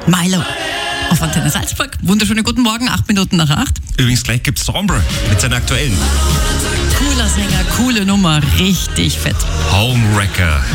Milo auf Antenne Salzburg. Wunderschönen guten Morgen, 8 Minuten nach 8. Übrigens, gleich gibt's Sombra mit seiner aktuellen Cooler Sänger, coole Nummer, richtig fett. Homewrecker.